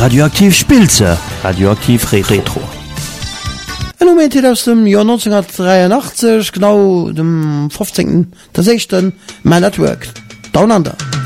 Radioaktiv Spilze, Radioaktiv Retro. Ein Moment aus dem Jahr 1983, genau dem 15. der 6. My Network. Down Under.